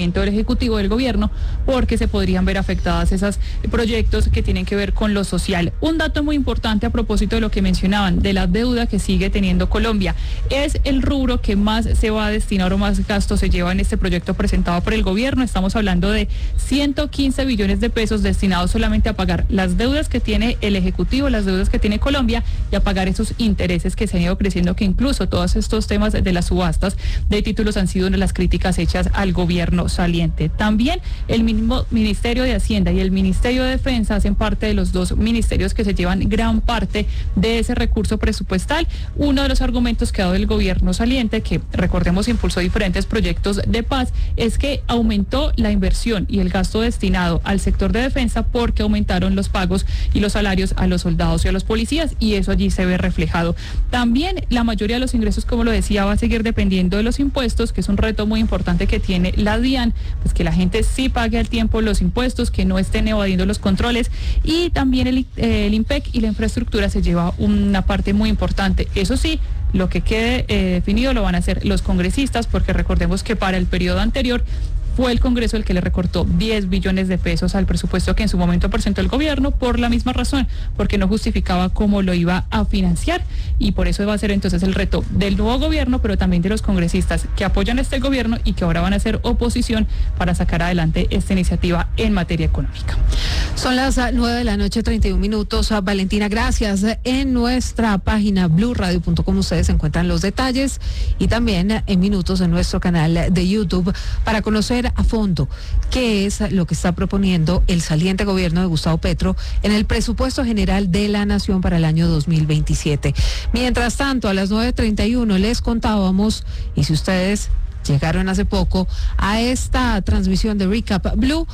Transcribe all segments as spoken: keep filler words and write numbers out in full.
financiamiento del Ejecutivo del Gobierno, porque se podrían ver afectadas esos proyectos que tienen que ver con lo social. Un dato muy importante a propósito de lo que mencionaban, de la deuda que sigue teniendo Colombia, es el rubro que más se va a destinar o más gastos se lleva en este proyecto presentado por el Gobierno. Estamos hablando de ciento quince billones de pesos destinados solamente a pagar las deudas que tiene el Ejecutivo, las deudas que tiene Colombia, y a pagar esos intereses que se han ido creciendo, que incluso todos estos temas de las subastas de títulos han sido una de las críticas hechas al gobierno saliente. También el mismo Ministerio de Hacienda y el Ministerio de Defensa hacen parte de los dos ministerios que se llevan gran parte de ese recurso presupuestal. Uno de los argumentos que ha dado el gobierno saliente, que recordemos impulsó diferentes proyectos de paz, es que aumentó la inversión y el gasto destinado al sector de defensa porque aumentaron los pagos y los salarios a los soldados y a los policías, y eso allí se ve reflejado. También la mayoría de los ingresos, como lo decía, va a seguir dependiendo de los impuestos, que es un reto muy importante que tiene la DIAN, pues que la gente sí pague al tiempo los impuestos, que no estén evadiendo los controles, y también el, eh, el IMPEC y la infraestructura se lleva una parte muy importante. Eso sí, lo que quede eh, definido lo van a hacer los congresistas, porque recordemos que para el periodo anterior fue el Congreso el que le recortó diez billones de pesos al presupuesto que en su momento presentó el gobierno, por la misma razón, porque no justificaba cómo lo iba a financiar, y por eso va a ser entonces el reto del nuevo gobierno, pero también de los congresistas que apoyan este gobierno y que ahora van a hacer oposición para sacar adelante esta iniciativa en materia económica. Son las nueve de la noche, treinta y un minutos. Valentina, gracias. En nuestra página blue radio punto com ustedes encuentran los detalles, y también en minutos en nuestro canal de YouTube para conocer a fondo qué es lo que está proponiendo el saliente gobierno de Gustavo Petro en el presupuesto general de la Nación para el año dos mil veintisiete. Mientras tanto, a las nueve treinta y uno les contábamos, y si ustedes llegaron hace poco a esta transmisión de Recap Blue,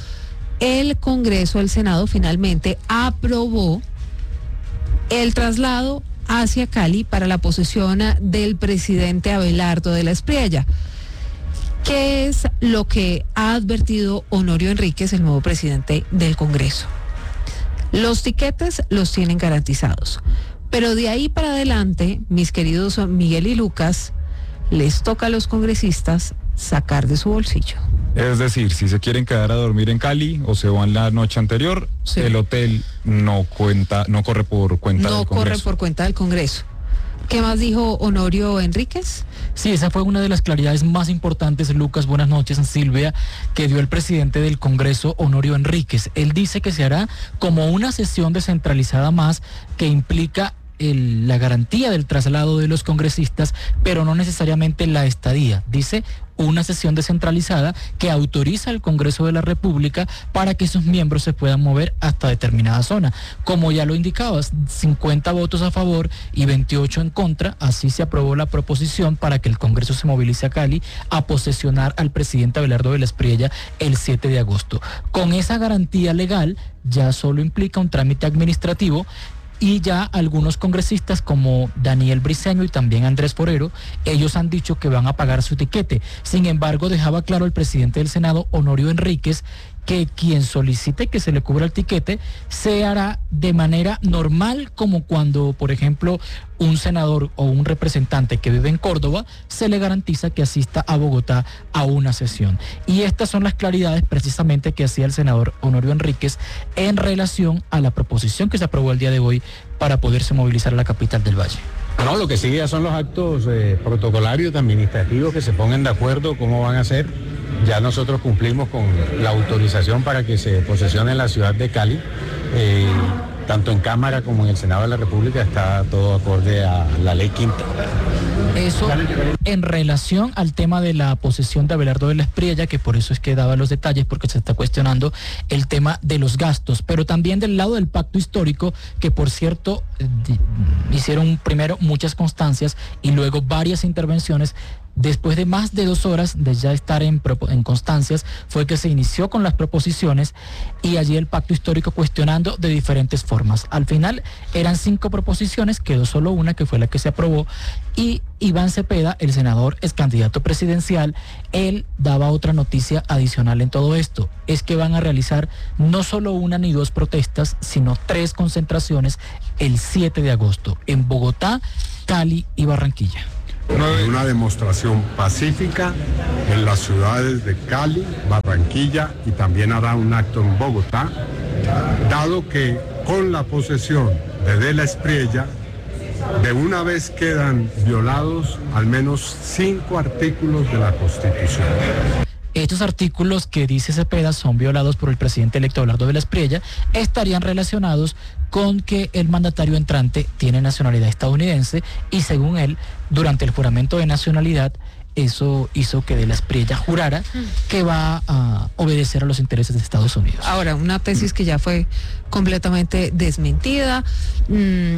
el Congreso, el Senado, finalmente aprobó el traslado hacia Cali para la posesión del presidente Abelardo de la Espriella. ¿Qué es lo que ha advertido Honorio Enríquez, el nuevo presidente del Congreso? Los tiquetes los tienen garantizados, pero de ahí para adelante, mis queridos Miguel y Lucas, les toca a los congresistas sacar de su bolsillo. Es decir, si se quieren quedar a dormir en Cali o se van la noche anterior, sí, el hotel no cuenta, no corre por cuenta no del Congreso. No corre por cuenta del Congreso. ¿Qué más dijo Honorio Enríquez? Sí, esa fue una de las claridades más importantes, Lucas, buenas noches, Silvia, que dio el presidente del Congreso, Honorio Enríquez. Él dice que se hará como una sesión descentralizada más, que implica El, la garantía del traslado de los congresistas, pero no necesariamente la estadía. Dice una sesión descentralizada que autoriza al Congreso de la República para que sus miembros se puedan mover hasta determinada zona. Como ya lo indicabas, cincuenta votos a favor y veintiocho en contra, así se aprobó la proposición para que el Congreso se movilice a Cali a posesionar al presidente Abelardo de la Espriella el siete de agosto. Con esa garantía legal ya solo implica un trámite administrativo, y ya algunos congresistas como Daniel Briceño y también Andrés Forero, ellos han dicho que van a pagar su tiquete. Sin embargo, dejaba claro el presidente del Senado, Honorio Enríquez, que quien solicite que se le cubra el tiquete se hará de manera normal, como cuando, por ejemplo, un senador o un representante que vive en Córdoba se le garantiza que asista a Bogotá a una sesión. Y estas son las claridades precisamente que hacía el senador Honorio Enríquez en relación a la proposición que se aprobó el día de hoy para poderse movilizar a la capital del Valle. No, lo que sigue ya son los actos eh, protocolarios, administrativos, que se pongan de acuerdo cómo van a ser. Ya nosotros cumplimos con la autorización para que se posesione en la ciudad de Cali. Eh, tanto en Cámara como en el Senado de la República está todo acorde a la ley quinta. Eso en relación al tema de la posesión de Abelardo de la Espriella, que por eso es que daba los detalles, porque se está cuestionando el tema de los gastos, pero también del lado del pacto histórico, que por cierto hicieron primero muchas constancias y luego varias intervenciones. Después de más de dos horas de ya estar en, en constancias, fue que se inició con las proposiciones, y allí el pacto histórico cuestionando de diferentes formas. Al final eran cinco proposiciones, quedó solo una, que fue la que se aprobó, y Iván Cepeda, el senador, es candidato presidencial. Él daba otra noticia adicional en todo esto, es que van a realizar no solo una ni dos protestas, sino tres concentraciones el siete de agosto en Bogotá, Cali y Barranquilla. y una demostración pacífica en las ciudades de Cali, Barranquilla y también hará un acto en Bogotá, dado que con la posesión de De la Espriella, de una vez quedan violados al menos cinco artículos de la Constitución. Estos artículos que dice Cepeda son violados por el presidente electo Abelardo de la Espriella, estarían relacionados con que el mandatario entrante tiene nacionalidad estadounidense y según él, durante el juramento de nacionalidad, eso hizo que de la Espriella jurara que va a obedecer a los intereses de Estados Unidos. Ahora, una tesis que ya fue completamente desmentida. Mm.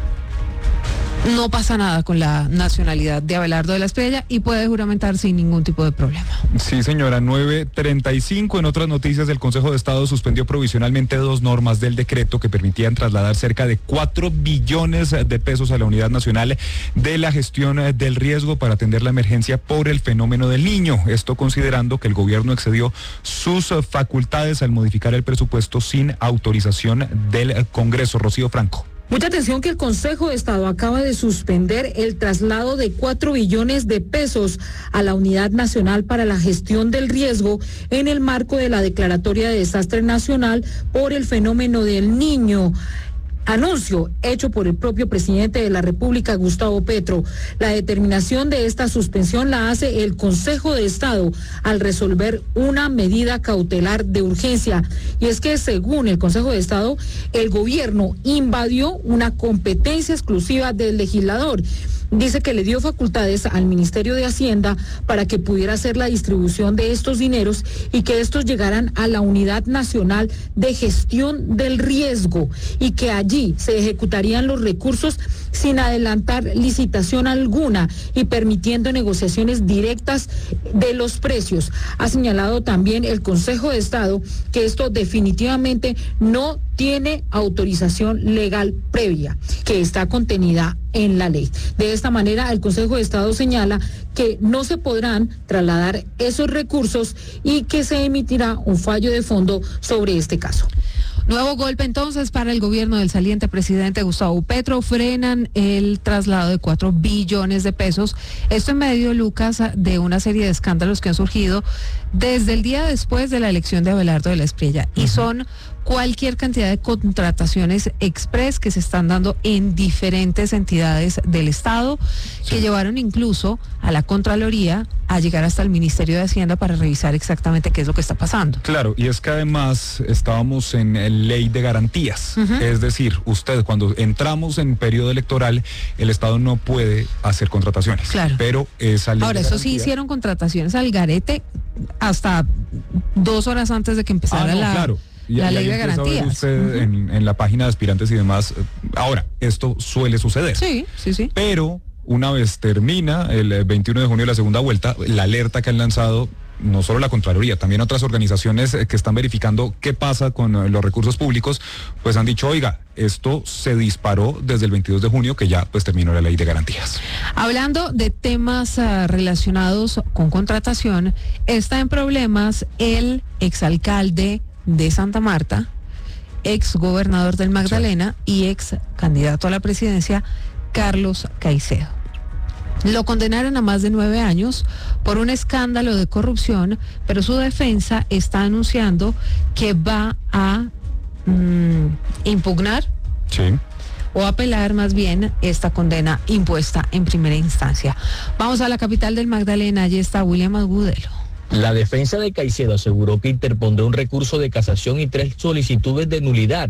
No pasa nada con la nacionalidad de Abelardo de la Espriella y puede juramentar sin ningún tipo de problema. Sí, señora, nueve treinta y cinco. En otras noticias, el Consejo de Estado suspendió provisionalmente dos normas del decreto que permitían trasladar cerca de cuatro billones de pesos a la Unidad Nacional de la Gestión del Riesgo para atender la emergencia por el fenómeno del Niño. Esto considerando que el gobierno excedió sus facultades al modificar el presupuesto sin autorización del Congreso. Rocío Franco. Mucha atención que el Consejo de Estado acaba de suspender el traslado de cuatro billones de pesos a la Unidad Nacional para la Gestión del Riesgo en el marco de la Declaratoria de Desastre Nacional por el fenómeno del Niño. Anuncio hecho por el propio presidente de la República, Gustavo Petro. La determinación de esta suspensión la hace el Consejo de Estado al resolver una medida cautelar de urgencia. Y es que según el Consejo de Estado, el gobierno invadió una competencia exclusiva del legislador. Dice que le dio facultades al Ministerio de Hacienda para que pudiera hacer la distribución de estos dineros y que estos llegaran a la Unidad Nacional de Gestión del Riesgo y que allí se ejecutarían los recursos sin adelantar licitación alguna y permitiendo negociaciones directas de los precios. Ha señalado también el Consejo de Estado que esto definitivamente no tiene autorización legal previa, que está contenida en la ley. De esta manera, el Consejo de Estado señala que no se podrán trasladar esos recursos y que se emitirá un fallo de fondo sobre este caso. Nuevo golpe entonces para el gobierno del saliente presidente Gustavo Petro. Frenan el traslado de cuatro billones de pesos. Esto en medio, Lucas, de una serie de escándalos que han surgido desde el día después de la elección de Abelardo de la Espriella. Uh-huh. Y son cualquier cantidad de contrataciones express que se están dando en diferentes entidades del Estado, sí, que llevaron incluso a la Contraloría a llegar hasta el Ministerio de Hacienda para revisar exactamente qué es lo que está pasando. Claro, y es que además estábamos en ley de garantías, uh-huh. Es decir, usted cuando entramos en periodo electoral, el Estado no puede hacer contrataciones. Claro. Pero esa ley Ahora, de eso garantía... sí hicieron contrataciones al garete hasta dos horas antes de que empezara ah, no, la... Claro. Y, la y ley de garantías. Usted uh-huh. en, en la página de aspirantes y demás. Ahora, esto suele suceder. Sí, sí, sí. Pero una vez termina el veintiuno de junio la segunda vuelta, la alerta que han lanzado no solo la Contraloría, también otras organizaciones que están verificando qué pasa con los recursos públicos, pues han dicho, oiga, esto se disparó desde el veintidós de junio, que ya pues terminó la ley de garantías. Hablando de temas uh, relacionados con contratación, está en problemas el exalcalde de Santa Marta, ex gobernador del Magdalena, sí, y ex candidato a la presidencia, Carlos Caicedo. Lo condenaron a más de nueve años por un escándalo de corrupción, pero su defensa está anunciando que va a mmm, impugnar, sí, o apelar más bien esta condena impuesta en primera instancia. Vamos a la capital del Magdalena, allí está William Agudelo. La defensa de Caicedo aseguró que interpondrá un recurso de casación y tres solicitudes de nulidad.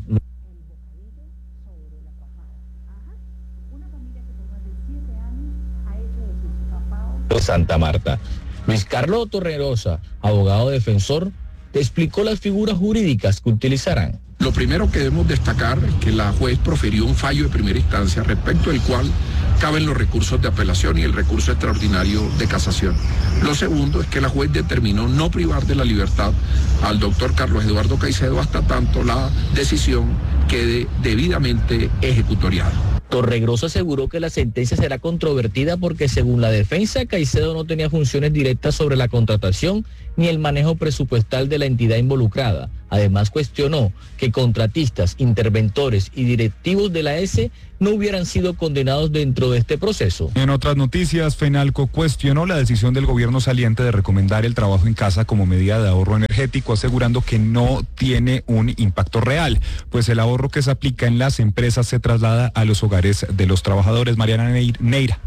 Santa Marta. Luis Carlos Torrerosa, abogado defensor, te explicó las figuras jurídicas que utilizarán. Lo primero que debemos destacar es que la juez profirió un fallo de primera instancia respecto al cual caben los recursos de apelación y el recurso extraordinario de casación. Lo segundo es que la juez determinó no privar de la libertad al doctor Carlos Eduardo Caicedo hasta tanto la decisión quede debidamente ejecutoriada. Torregrosa aseguró que la sentencia será controvertida porque según la defensa, Caicedo no tenía funciones directas sobre la contratación ni el manejo presupuestal de la entidad involucrada. Además, cuestionó que contratistas, interventores y directivos de la S no hubieran sido condenados dentro de este proceso. En otras noticias, FENALCO cuestionó la decisión del gobierno saliente de recomendar el trabajo en casa como medida de ahorro energético, asegurando que no tiene un impacto real, pues el ahorro que se aplica en las empresas se traslada a los hogares de los trabajadores. Mariana Neira.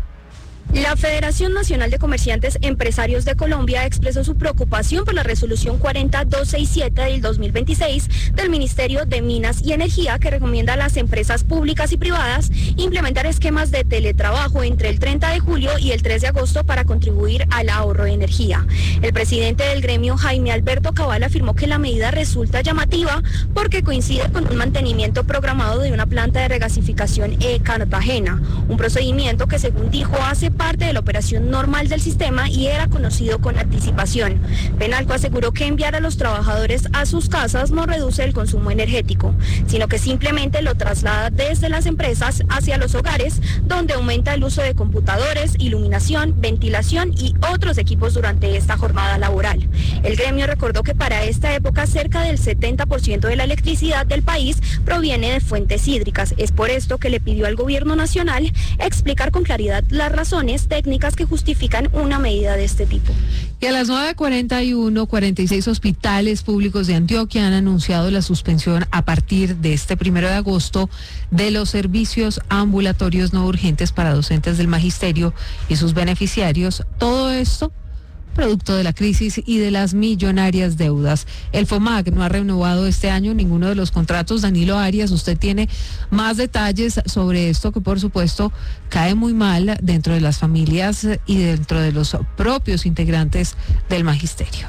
La Federación Nacional de Comerciantes Empresarios de Colombia expresó su preocupación por la resolución cuarenta mil doscientos sesenta y siete del dos mil veintiséis del Ministerio de Minas y Energía, que recomienda a las empresas públicas y privadas implementar esquemas de teletrabajo entre el treinta de julio y el tres de agosto para contribuir al ahorro de energía. El presidente del gremio, Jaime Alberto Cabal, afirmó que la medida resulta llamativa porque coincide con un mantenimiento programado de una planta de regasificación en Cartagena, un procedimiento que, según dijo, hace parte de la operación normal del sistema y era conocido con anticipación. FENALCO aseguró que enviar a los trabajadores a sus casas no reduce el consumo energético, sino que simplemente lo traslada desde las empresas hacia los hogares, donde aumenta el uso de computadores, iluminación, ventilación y otros equipos durante esta jornada laboral. El gremio recordó que para esta época cerca del setenta por ciento de la electricidad del país proviene de fuentes hídricas. Es por esto que le pidió al gobierno nacional explicar con claridad las razones técnicas que justifican una medida de este tipo. Y a las nueve cuarenta y uno, cuarenta y seis hospitales públicos de Antioquia han anunciado la suspensión a partir de este primero de agosto de los servicios ambulatorios no urgentes para docentes del magisterio y sus beneficiarios. Todo esto producto de la crisis y de las millonarias deudas. El FOMAC no ha renovado este año ninguno de los contratos. Danilo Arias, usted tiene más detalles sobre esto, que por supuesto cae muy mal dentro de las familias y dentro de los propios integrantes del magisterio.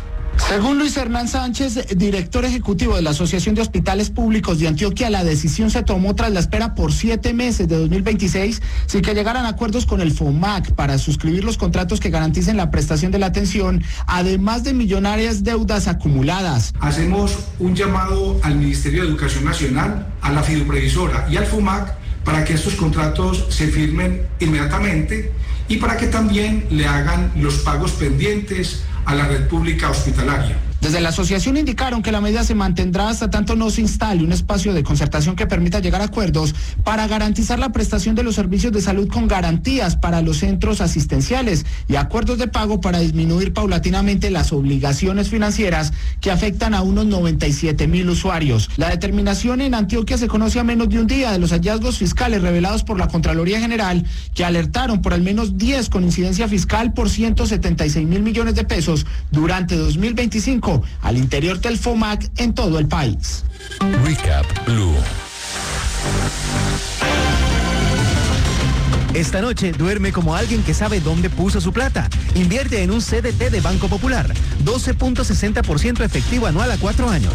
Según Luis Hernán Sánchez, director ejecutivo de la Asociación de Hospitales Públicos de Antioquia, la decisión se tomó tras la espera por siete meses de dos mil veintiséis sin que llegaran acuerdos con el FOMAC para suscribir los contratos que garanticen la prestación de la atención, además de millonarias deudas acumuladas. Hacemos un llamado al Ministerio de Educación Nacional, a la fiduprevisora y al FOMAC para que estos contratos se firmen inmediatamente y para que también le hagan los pagos pendientes a la red pública hospitalaria. Desde la asociación indicaron que la medida se mantendrá hasta tanto no se instale un espacio de concertación que permita llegar a acuerdos para garantizar la prestación de los servicios de salud con garantías para los centros asistenciales y acuerdos de pago para disminuir paulatinamente las obligaciones financieras que afectan a unos noventa y siete mil usuarios. La determinación en Antioquia se conoce a menos de un día de los hallazgos fiscales revelados por la Contraloría General, que alertaron por al menos diez con incidencia fiscal por ciento setenta y seis mil millones de pesos durante dos mil veinticinco al interior del FOMAC en todo el país. Recap Blue. Esta noche duerme como alguien que sabe dónde puso su plata. Invierte en un C D T de Banco Popular. doce punto sesenta por ciento efectivo anual a cuatro años.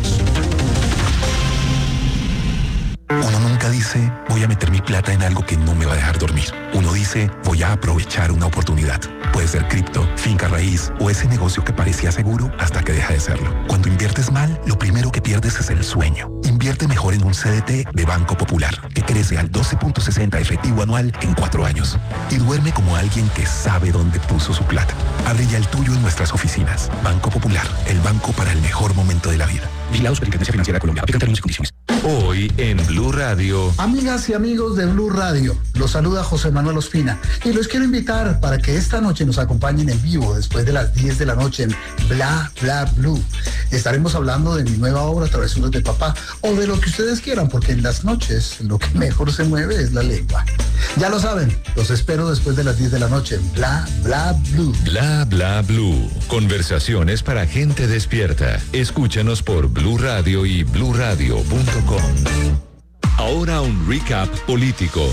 Uno nunca dice, voy a meter mi plata en algo que no me va a dejar dormir. Uno dice, voy a aprovechar una oportunidad. Puede ser cripto, finca raíz o ese negocio que parecía seguro hasta que deja de serlo. Cuando inviertes mal, lo primero que pierdes es el sueño. Invierte mejor en un C D T de Banco Popular, que crece al doce punto sesenta efectivo anual en cuatro años. Y duerme como alguien que sabe dónde puso su plata. Abre ya el tuyo en nuestras oficinas. Banco Popular, el banco para el mejor momento de la vida. Vigilado Superintendencia Financiera de Colombia. Aplican términos y condiciones. Hoy en Blue Radio. Amigas y amigos de Blue Radio, los saluda José Manuel Ospina y los quiero invitar para que esta noche nos acompañen en vivo después de las diez de la noche en Bla Bla Blue. Estaremos hablando de mi nueva obra Travesuras de Papá o de lo que ustedes quieran, porque en las noches lo que mejor se mueve es la lengua. Ya lo saben, los espero después de las diez de la noche en Bla Bla Blue. Bla Bla Blue. Conversaciones para gente despierta. Escúchanos por Blue Radio y blue radio punto com. Ahora un recap político.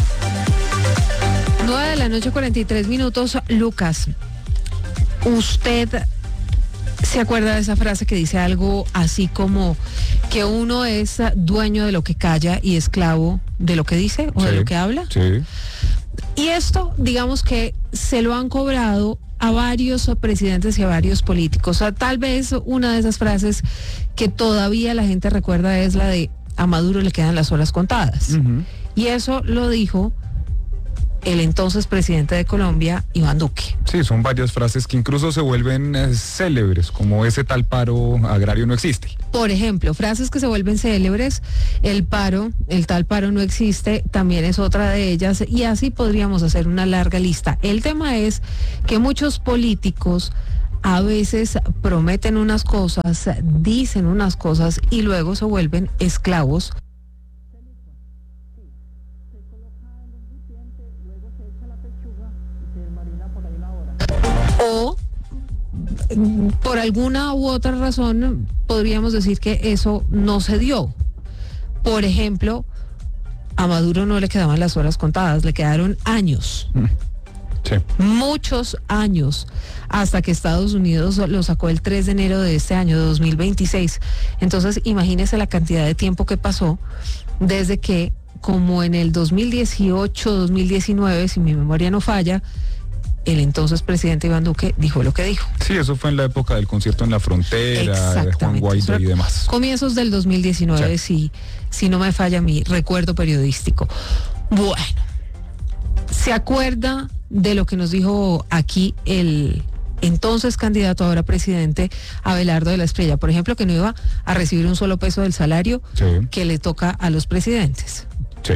nueve de la noche, cuarenta y tres minutos. Lucas, ¿usted se acuerda de esa frase que dice algo así como que uno es dueño de lo que calla y esclavo de lo que dice o sí, de lo que habla? Sí. Y esto, digamos que se lo han cobrado a varios presidentes y a varios políticos. O sea, tal vez una de esas frases que todavía la gente recuerda es la de a Maduro le quedan las horas contadas. Uh-huh. Y eso lo dijo el entonces presidente de Colombia, Iván Duque. Sí, son varias frases que incluso se vuelven eh, célebres, como ese tal paro agrario no existe. Por ejemplo, frases que se vuelven célebres, el paro, el tal paro no existe, también es otra de ellas, y así podríamos hacer una larga lista. El tema es que muchos políticos a veces prometen unas cosas, dicen unas cosas y luego se vuelven esclavos. O por alguna u otra razón podríamos decir que eso no se dio. Por ejemplo, a Maduro no le quedaban las horas contadas, le quedaron años. Sí. Muchos años, hasta que Estados Unidos lo sacó el tres de enero de este año, de dos mil veintiséis. Entonces, imagínese la cantidad de tiempo que pasó desde que, como en el dos mil dieciocho, dos mil diecinueve, si mi memoria no falla, el entonces presidente Iván Duque dijo lo que dijo. Sí, eso fue en la época del concierto en la frontera, de Juan Guaidó y demás. Comienzos del dos mil diecinueve, sí. si, si no me falla mi recuerdo periodístico. Bueno, ¿se acuerda de lo que nos dijo aquí el entonces candidato, ahora presidente, Abelardo de la Espriella? Por ejemplo, que no iba a recibir un solo peso del salario sí. que le toca a los presidentes. Sí,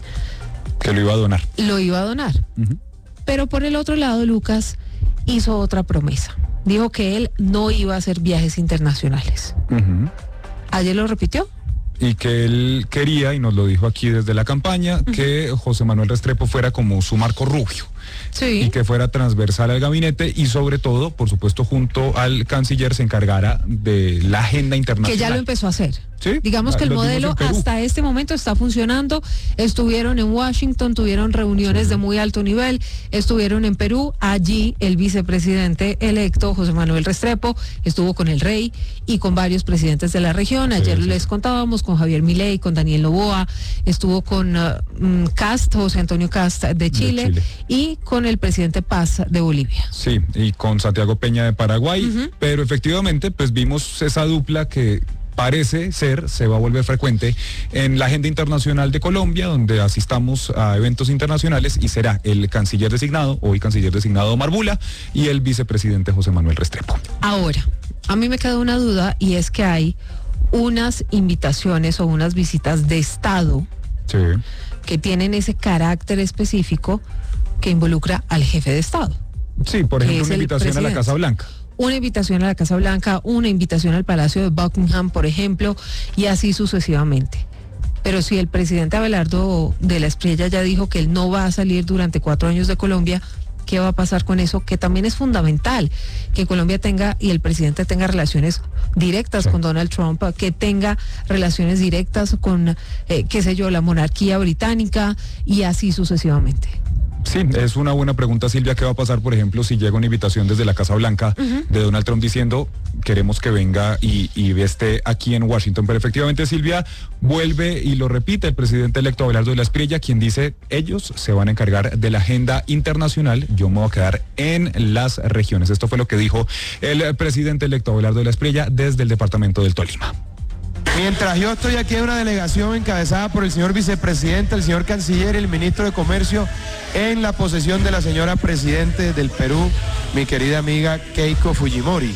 que lo iba a donar. Lo iba a donar. Uh-huh. Pero por el otro lado, Lucas hizo otra promesa. Dijo que él no iba a hacer viajes internacionales. Uh-huh. ¿Ayer lo repitió? Y que él quería, y nos lo dijo aquí desde la campaña, uh-huh. que José Manuel Restrepo fuera como su Marco Rubio. Sí. Y que fuera transversal al gabinete y sobre todo, por supuesto, junto al canciller se encargara de la agenda internacional. Que ya lo empezó a hacer. ¿Sí? Digamos que el modelo hasta este momento está funcionando. Estuvieron en Washington, tuvieron reuniones sí. de muy alto nivel, estuvieron en Perú. Allí el vicepresidente electo, José Manuel Restrepo, estuvo con el rey y con varios presidentes de la región. Ayer sí, sí. les contábamos con Javier Milei, con Daniel Noboa, estuvo con uh, Cast, José Antonio Cast de Chile, de Chile y con el presidente Paz de Bolivia. Sí, y con Santiago Peña de Paraguay, uh-huh. pero efectivamente pues vimos esa dupla que parece ser, se va a volver frecuente en la agenda internacional de Colombia, donde asistamos a eventos internacionales y será el canciller designado, hoy canciller designado Omar Bula, y el vicepresidente José Manuel Restrepo. Ahora, a mí me queda una duda y es que hay unas invitaciones o unas visitas de Estado sí. que tienen ese carácter específico que involucra al jefe de Estado. Sí, por ejemplo, una invitación a la Casa Blanca. Una invitación a la Casa Blanca, una invitación al Palacio de Buckingham, por ejemplo, y así sucesivamente. Pero si el presidente Abelardo de la Espriella ya dijo que él no va a salir durante cuatro años de Colombia, ¿qué va a pasar con eso? Que también es fundamental que Colombia tenga y el presidente tenga relaciones directas sí. con Donald Trump, que tenga relaciones directas con, eh, qué sé yo, la monarquía británica y así sucesivamente. Sí, es una buena pregunta, Silvia. ¿Qué va a pasar, por ejemplo, si llega una invitación desde la Casa Blanca uh-huh. de Donald Trump diciendo queremos que venga y, y esté aquí en Washington? Pero efectivamente, Silvia, vuelve y lo repite el presidente electo Abelardo de la Espriella, quien dice ellos se van a encargar de la agenda internacional, yo me voy a quedar en las regiones. Esto fue lo que dijo el presidente electo Abelardo de la Espriella desde el departamento del Tolima. Mientras yo estoy aquí en una delegación encabezada por el señor vicepresidente, el señor canciller y el ministro de Comercio, en la posesión de la señora presidente del Perú, mi querida amiga Keiko Fujimori.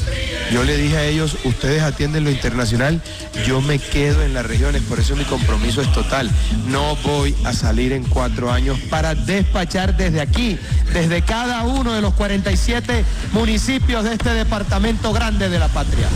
Yo le dije a ellos, ustedes atienden lo internacional, yo me quedo en las regiones, por eso mi compromiso es total. No voy a salir en cuatro años para despachar desde aquí, desde cada uno de los cuarenta y siete municipios de este departamento grande de la patria.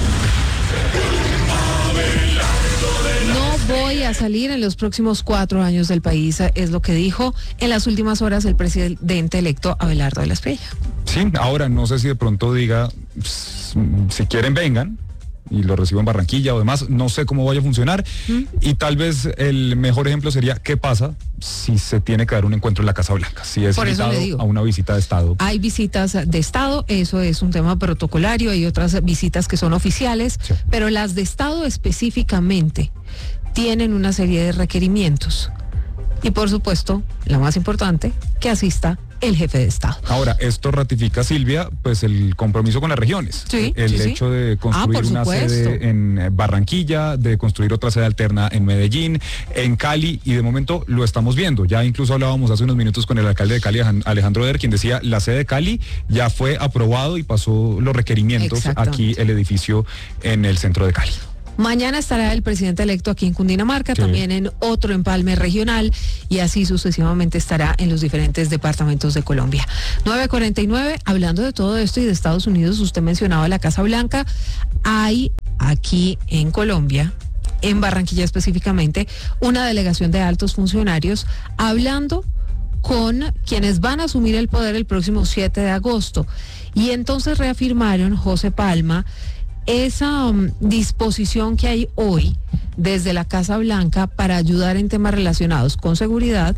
No voy a salir en los próximos cuatro años del país, es lo que dijo en las últimas horas el presidente electo Abelardo de la Espriella. Sí, ahora no sé si de pronto diga, si quieren vengan y lo recibo en Barranquilla o demás, no sé cómo vaya a funcionar. ¿Mm? Y tal vez el mejor ejemplo sería qué pasa si se tiene que dar un encuentro en la Casa Blanca, si es invitado a una visita de Estado. Hay visitas de Estado, eso es un tema protocolario, hay otras visitas que son oficiales, sí. pero las de Estado específicamente tienen una serie de requerimientos. Y por supuesto, la más importante, que asista el jefe de Estado. Ahora, esto ratifica, Silvia, pues el compromiso con las regiones. Sí, el sí, hecho sí. de construir Ah, una supuesto. sede en Barranquilla, de construir otra sede alterna en Medellín, en Cali, y de momento lo estamos viendo. Ya incluso hablábamos hace unos minutos con el alcalde de Cali, Alejandro Der, quien decía, la sede de Cali ya fue aprobado y pasó los requerimientos aquí, el edificio en el centro de Cali. Mañana estará el presidente electo aquí en Cundinamarca, sí. También en otro empalme regional, y así sucesivamente estará en los diferentes departamentos de Colombia. nueve cuarenta y nueve, hablando de todo esto y de Estados Unidos, usted mencionaba la Casa Blanca. Hay aquí en Colombia, en Barranquilla específicamente, una delegación de altos funcionarios hablando con quienes van a asumir el poder el próximo siete de agosto. Y entonces reafirmaron, José Palma, esa um, disposición que hay hoy desde la Casa Blanca para ayudar en temas relacionados con seguridad,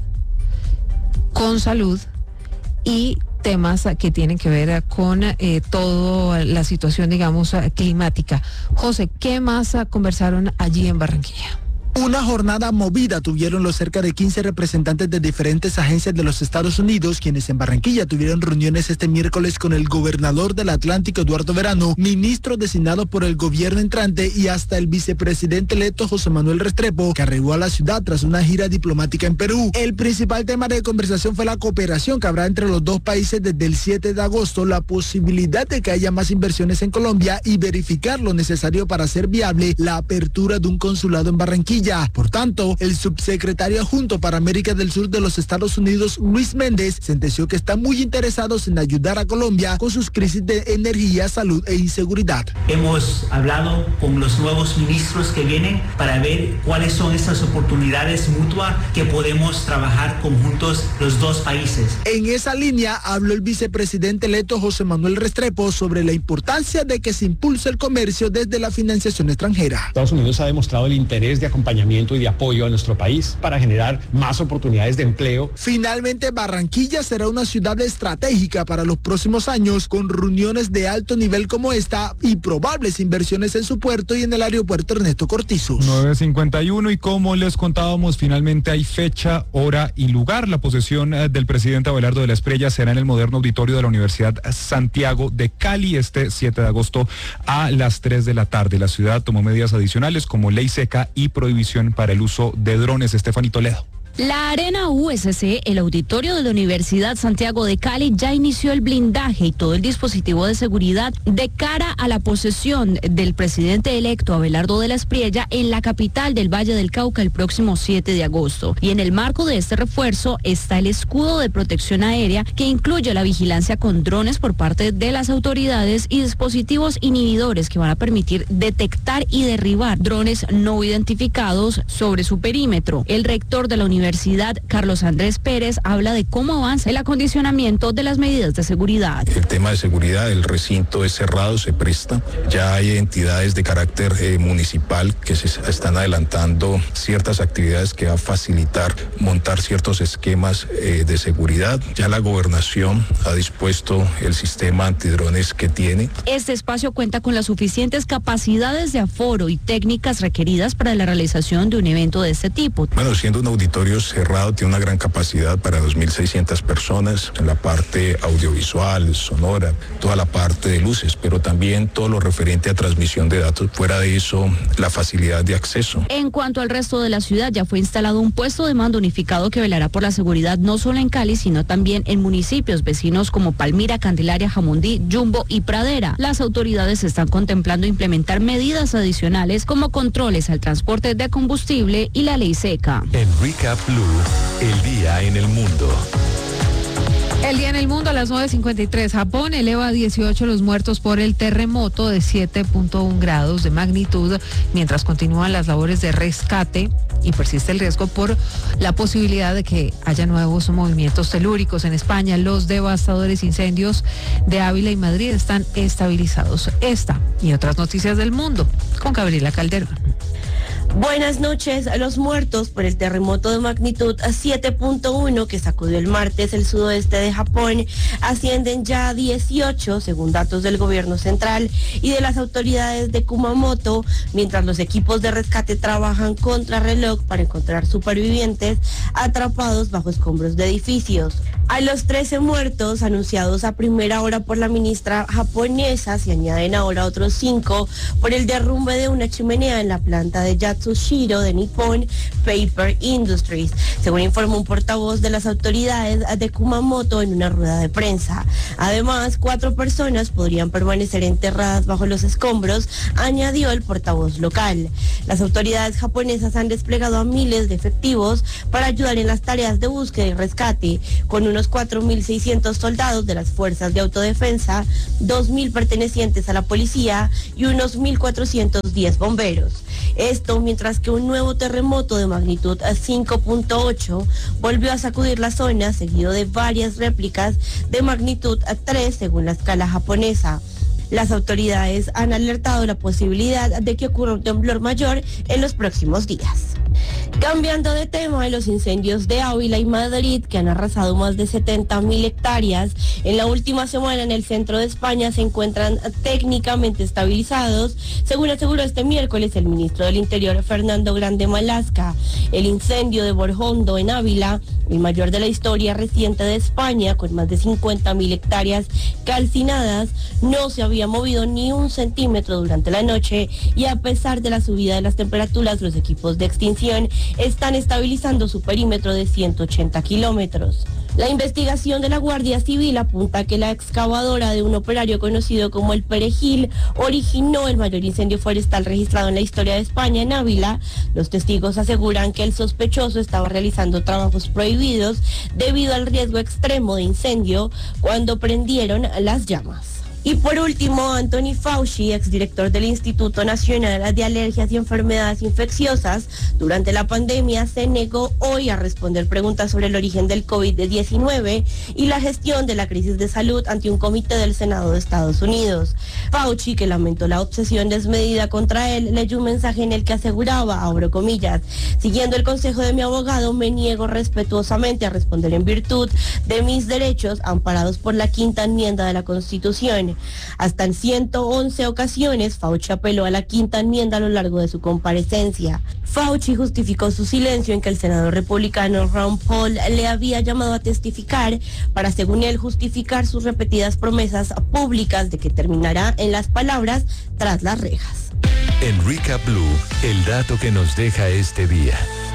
con salud y temas que tienen que ver con eh, toda la situación, digamos, climática. José, ¿qué más conversaron allí en Barranquilla? Una jornada movida tuvieron los cerca de quince representantes de diferentes agencias de los Estados Unidos, quienes en Barranquilla tuvieron reuniones este miércoles con el gobernador del Atlántico, Eduardo Verano, ministro designado por el gobierno entrante, y hasta el vicepresidente electo José Manuel Restrepo, que arribó a la ciudad tras una gira diplomática en Perú. El principal tema de conversación fue la cooperación que habrá entre los dos países desde el siete de agosto, la posibilidad de que haya más inversiones en Colombia y verificar lo necesario para hacer viable la apertura de un consulado en Barranquilla. Por tanto, el subsecretario adjunto para América del Sur de los Estados Unidos, Luis Méndez, sentenció que están muy interesados en ayudar a Colombia con sus crisis de energía, salud e inseguridad. Hemos hablado con los nuevos ministros que vienen para ver cuáles son esas oportunidades mutuas que podemos trabajar conjuntos los dos países. En esa línea habló el vicepresidente electo José Manuel Restrepo sobre la importancia de que se impulse el comercio desde la financiación extranjera. Estados Unidos ha demostrado el interés de acompañamiento y de apoyo a nuestro país para generar más oportunidades de empleo. Finalmente, Barranquilla será una ciudad estratégica para los próximos años, con reuniones de alto nivel como esta y probables inversiones en su puerto y en el aeropuerto Ernesto Cortizos. nueve cincuenta y uno, y como les contábamos, finalmente hay fecha, hora y lugar. La posesión eh, del presidente Abelardo de la Espriella será en el moderno auditorio de la Universidad Santiago de Cali este siete de agosto a las tres de la tarde. La ciudad tomó medidas adicionales como ley seca y prohibición para el uso de drones. Estefanía Toledo. La Arena U S C, el auditorio de la Universidad Santiago de Cali, ya inició el blindaje y todo el dispositivo de seguridad de cara a la posesión del presidente electo Abelardo de la Espriella en la capital del Valle del Cauca el próximo siete de agosto. Y en el marco de este refuerzo está el escudo de protección aérea, que incluye la vigilancia con drones por parte de las autoridades y dispositivos inhibidores que van a permitir detectar y derribar drones no identificados sobre su perímetro. El rector de la Universidad Universidad, Carlos Andrés Pérez, habla de cómo avanza el acondicionamiento de las medidas de seguridad. El tema de seguridad, el recinto es cerrado, se presta. Ya hay entidades de carácter eh, municipal que se están adelantando ciertas actividades que va a facilitar montar ciertos esquemas eh, de seguridad. Ya la gobernación ha dispuesto el sistema antidrones que tiene. Este espacio cuenta con las suficientes capacidades de aforo y técnicas requeridas para la realización de un evento de este tipo. Bueno, siendo un auditorio cerrado, tiene una gran capacidad para dos mil seiscientas personas en la parte audiovisual, sonora, toda la parte de luces, pero también todo lo referente a transmisión de datos. Fuera de eso, la facilidad de acceso. En cuanto al resto de la ciudad, ya fue instalado un puesto de mando unificado que velará por la seguridad no solo en Cali, sino también en municipios vecinos como Palmira, Candelaria, Jamundí, Yumbo y Pradera. Las autoridades están contemplando implementar medidas adicionales como controles al transporte de combustible y la ley seca. En Recap Blue, el día en el mundo. El día en el mundo a las nueve cincuenta y tres. Japón eleva a dieciocho los muertos por el terremoto de siete punto uno grados de magnitud, mientras continúan las labores de rescate y persiste el riesgo por la posibilidad de que haya nuevos movimientos telúricos en España. Los devastadores incendios de Ávila y Madrid están estabilizados. Esta y otras noticias del mundo con Gabriela Calderón. Buenas noches. Los muertos por el terremoto de magnitud siete punto uno que sacudió el martes el sudoeste de Japón ascienden ya a dieciocho, según datos del gobierno central y de las autoridades de Kumamoto, mientras los equipos de rescate trabajan contra reloj para encontrar supervivientes atrapados bajo escombros de edificios. A los trece muertos anunciados a primera hora por la ministra japonesa se añaden ahora otros cinco por el derrumbe de una chimenea en la planta de Yatsushiro de Nippon Paper Industries, según informó un portavoz de las autoridades de Kumamoto en una rueda de prensa. Además, cuatro personas podrían permanecer enterradas bajo los escombros, añadió el portavoz local. Las autoridades japonesas han desplegado a miles de efectivos para ayudar en las tareas de búsqueda y rescate, con unos cuatro mil seiscientos soldados de las fuerzas de autodefensa, dos mil pertenecientes a la policía y unos mil cuatrocientos diez bomberos. Esto mientras que un nuevo terremoto de magnitud cinco punto ocho volvió a sacudir la zona, seguido de varias réplicas de magnitud tres según la escala japonesa. Las autoridades han alertado la posibilidad de que ocurra un temblor mayor en los próximos días. Cambiando de tema, los incendios de Ávila y Madrid, que han arrasado más de setenta mil hectáreas en la última semana en el centro de España, se encuentran técnicamente estabilizados, según aseguró este miércoles el ministro del Interior, Fernando Grande Malasca. El incendio de Borjondo en Ávila, el mayor de la historia reciente de España, con más de cincuenta mil hectáreas calcinadas, no se había movido ni un centímetro durante la noche y a pesar de la subida de las temperaturas, los equipos de extinción están estabilizando su perímetro de ciento ochenta kilómetros. La investigación de la Guardia Civil apunta a que la excavadora de un operario conocido como el Perejil originó el mayor incendio forestal registrado en la historia de España en Ávila. Los testigos aseguran que el sospechoso estaba realizando trabajos prohibidos debido al riesgo extremo de incendio cuando prendieron las llamas. Y por último, Anthony Fauci, exdirector del Instituto Nacional de Alergias y Enfermedades Infecciosas, durante la pandemia se negó hoy a responder preguntas sobre el origen del COVID diecinueve y la gestión de la crisis de salud ante un comité del Senado de Estados Unidos. Fauci, que lamentó la obsesión desmedida contra él, leyó un mensaje en el que aseguraba, abro comillas, siguiendo el consejo de mi abogado, me niego respetuosamente a responder en virtud de mis derechos amparados por la quinta enmienda de la Constitución. Hasta en ciento once ocasiones, Fauci apeló a la quinta enmienda a lo largo de su comparecencia. Fauci justificó su silencio en que el senador republicano Ron Paul le había llamado a testificar para, según él, justificar sus repetidas promesas públicas de que terminará en las palabras tras las rejas. En Recap Blue, el dato que nos deja este día.